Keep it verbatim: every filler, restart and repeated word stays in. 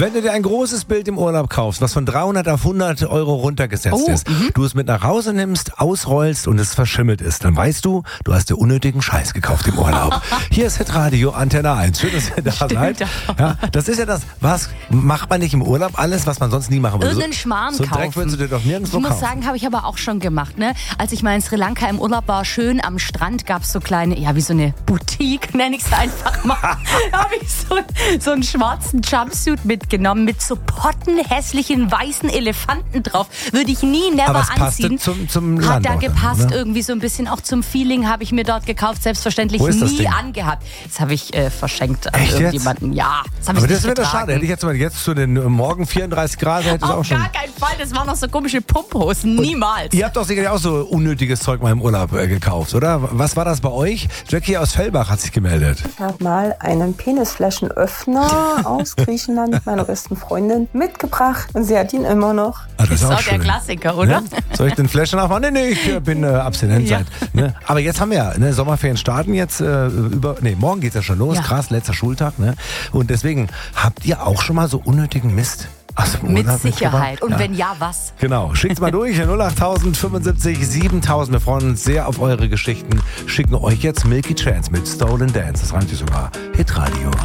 Wenn du dir ein großes Bild im Urlaub kaufst, was von dreihundert auf hundert Euro runtergesetzt Oh, ist, mhm. du es mit nach Hause nimmst, ausrollst und es verschimmelt ist, dann weißt du, du hast dir unnötigen Scheiß gekauft im Urlaub. Hier ist Hitradio Antenne eins. Schön, dass ihr da Stimmt, seid. ja. Ja, das ist ja das, was macht man nicht im Urlaub? Alles, was man sonst nie machen würde. Irgendeinen Schmarrn so, so einen Dreck kaufen. würdest du dir doch nirgendwo Ich muss kaufen. sagen, habe ich aber auch schon gemacht. Ne? Als ich mal in Sri Lanka im Urlaub war, schön am Strand, gab es so kleine, ja wie so eine Boutique, nenne ich es einfach mal. Da habe ich so, so einen schwarzen Jumpsuit mitgenommen mit so pottenhässlichen weißen Elefanten drauf. Würde ich nie, never Aber es passte anziehen. zum, zum Hat Land da auch gepasst, dann, oder? irgendwie so ein bisschen auch zum Feeling, habe ich mir dort gekauft, selbstverständlich Wo ist das nie Ding? angehabt. Das habe ich äh, verschenkt an Echt jetzt? irgendjemanden. Ja, das habe ich Aber nicht das wäre doch getragen. schade. Hätte ich jetzt mal jetzt zu den äh, morgen vierunddreißig Grad, hätte es auch Auf schon. gar keinen Fall, das waren noch so komische Pumphosen, niemals. Ihr habt doch sicherlich auch so unnötiges Zeug mal im Urlaub äh, gekauft, oder? Was war das bei euch? Jackie aus Fellbach hat sich gemeldet. Ich habe mal einen Penisflaschenöffner aus Griechenland mit meiner besten Freundin mitgebracht und sie hat ihn immer noch. Ah, Das ist auch der schön. Klassiker, oder? Ne? Soll ich den Flaschen aufmachen? Nee, nee, ich äh, bin äh, abstinent Ja. seit. Ne? Aber jetzt haben wir ja, ne, Sommerferien starten jetzt äh, über, nee, morgen geht's ja schon los, Ja. krass, letzter Schultag, ne? Und deswegen, habt ihr auch schon mal so unnötigen Mist aus dem Mit Urlaub Sicherheit. mitgebracht? Und Ja. wenn ja, was? Genau, schickt's mal durch, null acht tausend fünfundsiebzig siebentausend. Wir freuen uns sehr auf eure Geschichten. Schicken euch jetzt Milky Chance mit Stolen Dance. Das reimt sich sogar. Hitradio.